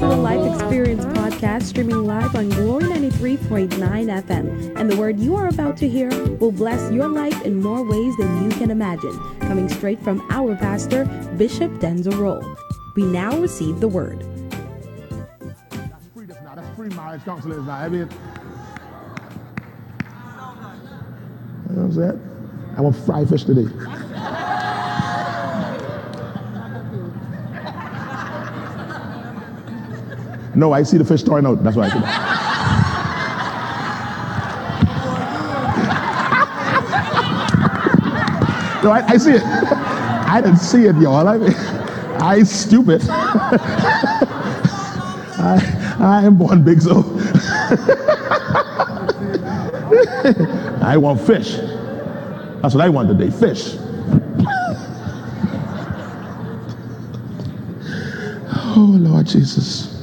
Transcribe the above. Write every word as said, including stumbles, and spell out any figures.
to the Life Experience Podcast, streaming live on Glory ninety-three point nine F M. And the word you are about to hear will bless your life in more ways than you can imagine. Coming straight from our pastor, Bishop Denzel Rolle. We now receive the word. That's free, that's not. That's free marriage counseling is not. I mean, you know what I'm saying? I want fried fish today. No, I see the fish throwing out. That's why I see that. No, I, I see it. I didn't see it, y'all. I mean, I stupid. I, I am born big, so I want fish. That's what I want today, fish. Oh, Lord Jesus.